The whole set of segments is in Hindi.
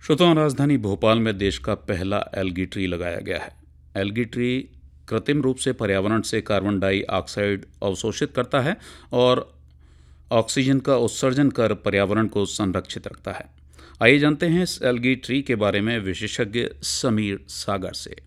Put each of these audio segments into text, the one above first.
श्रोताओं, राजधानी भोपाल में देश का पहला एल्गी ट्री लगाया गया है। एल्गी ट्री कृत्रिम रूप से पर्यावरण से कार्बन डाइऑक्साइड अवशोषित करता है और ऑक्सीजन का उत्सर्जन कर पर्यावरण को संरक्षित रखता है। आइए जानते हैं इस एल्गी ट्री के बारे में विशेषज्ञ समीर सागर से।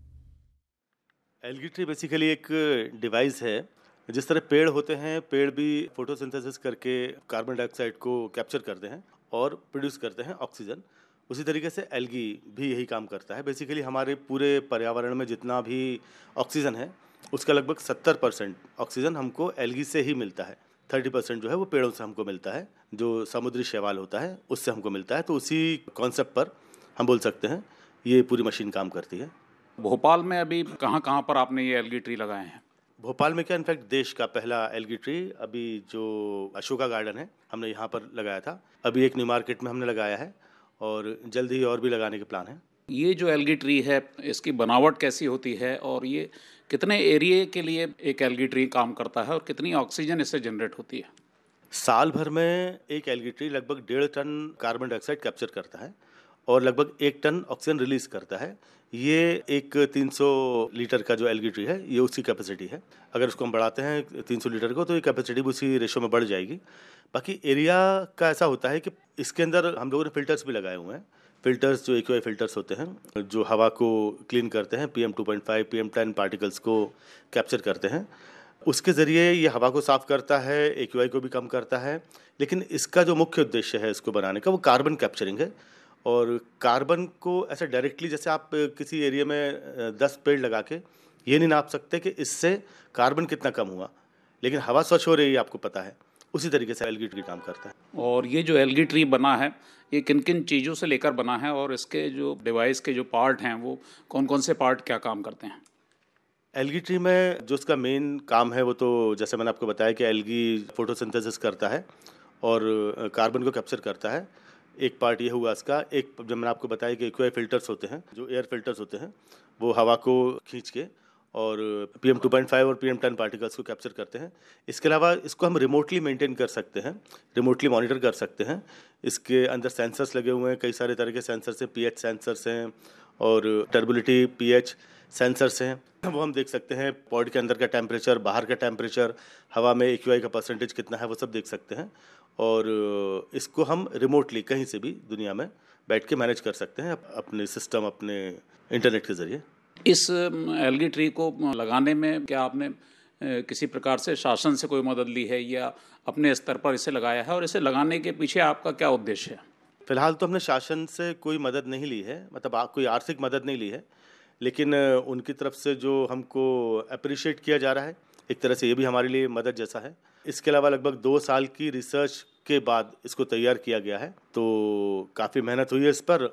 एल्गी ट्री बेसिकली एक डिवाइस है। जिस तरह पेड़ होते हैं, पेड़ भी फोटोसिंथेसिस करके कार्बन डाइऑक्साइड को कैप्चर करते हैं और प्रोड्यूस करते हैं ऑक्सीजन। उसी तरीके से एल्गी भी यही काम करता है। बेसिकली हमारे पूरे पर्यावरण में जितना भी ऑक्सीजन है उसका लगभग 70% ऑक्सीजन हमको एल्गी से ही मिलता है। 30% जो है वो पेड़ों से हमको मिलता है, जो समुद्री शैवाल होता है उससे हमको मिलता है। तो उसी कॉन्सेप्ट पर हम बोल सकते हैं ये पूरी मशीन काम करती है। भोपाल में अभी कहाँ कहाँ पर आपने ये एल्गी ट्री लगाए हैं? भोपाल में क्या इनफैक्ट देश का पहला एल्गी ट्री अभी जो अशोका गार्डन है हमने यहाँ पर लगाया था। अभी एक न्यू मार्केट में हमने लगाया है और जल्द ही और भी लगाने के प्लान है। ये जो एल्गी ट्री है, इसकी बनावट कैसी होती है और ये कितने एरिया के लिए एक एल्गी ट्री काम करता है और कितनी ऑक्सीजन इससे जनरेट होती है? साल भर में एक एल्गी ट्री लगभग 1.5 टन कार्बन डाइऑक्साइड कैप्चर करता है और लगभग 1 टन ऑक्सीजन रिलीज करता है। ये एक 300 लीटर का जो एल्गी ट्री है ये उसकी कैपेसिटी है। अगर उसको हम बढ़ाते हैं 300 लीटर को तो ये कैपेसिटी भी उसी रेशो में बढ़ जाएगी। बाकी एरिया का ऐसा होता है कि इसके अंदर हम लोगों ने फिल्टर्स भी लगाए हुए हैं। फिल्टर्स जो एक्यूआई फिल्टर्स होते हैं जो हवा को क्लीन करते हैं, PM 2.5 PM 10 पार्टिकल्स को कैप्चर करते हैं। उसके ज़रिए ये हवा को साफ़ करता है, एक्यूआई को भी कम करता है। लेकिन इसका जो मुख्य उद्देश्य है इसको बनाने का वो कार्बन कैप्चरिंग है। और कार्बन को ऐसे डायरेक्टली जैसे आप किसी एरिया में 10 पेड़ लगा के ये नहीं नाप सकते कि इससे कार्बन कितना कम हुआ, लेकिन हवा स्वच्छ हो रही है आपको पता है। उसी तरीके से एल्गी ट्री काम करता है। और ये जो एल्गी ट्री बना है, ये किन किन चीज़ों से लेकर बना है और इसके जो डिवाइस के जो पार्ट हैं वो कौन कौन से पार्ट क्या काम करते हैं? एल्गी ट्री में जो उसका मेन काम है वो तो जैसे मैंने आपको बताया कि एल्गी फोटोसिंथेसिस करता है और कार्बन को कैप्चर करता है। एक पार्ट ये हुआ इसका। एक जब मैंने आपको बताया कि एक्यूआई फिल्टर्स होते हैं, जो एयर फिल्टर्स होते हैं वो हवा को खींच के और PM 2.5 और PM 10 पार्टिकल्स को कैप्चर करते हैं। इसके अलावा इसको हम रिमोटली मेंटेन कर सकते हैं, रिमोटली मॉनिटर कर सकते हैं। इसके अंदर सेंसर्स लगे हुए हैं, कई सारे तरह के सेंसर्स हैं, pH सेंसर्स हैं और टर्बिलिटी pH सेंसर्स हैं। वो हम देख सकते हैं पॉड के अंदर का टेम्परेचर, बाहर का टेम्परेचर, हवा में एक्यूआई का परसेंटेज कितना है वो सब देख सकते हैं। और इसको हम रिमोटली कहीं से भी दुनिया में बैठ के मैनेज कर सकते हैं अपने सिस्टम, अपने इंटरनेट के ज़रिए। इस एल्गी ट्री को लगाने में क्या आपने किसी प्रकार से शासन से कोई मदद ली है या अपने स्तर पर इसे लगाया है, और इसे लगाने के पीछे आपका क्या उद्देश्य है? फिलहाल तो हमने शासन से कोई मदद नहीं ली है, मतलब कोई आर्थिक मदद नहीं ली है। लेकिन उनकी तरफ से जो हमको अप्रिशिएट किया जा रहा है, एक तरह से ये भी हमारे लिए मदद जैसा है। इसके अलावा लगभग 2 साल की रिसर्च के बाद इसको तैयार किया गया है, तो काफ़ी मेहनत हुई है इस पर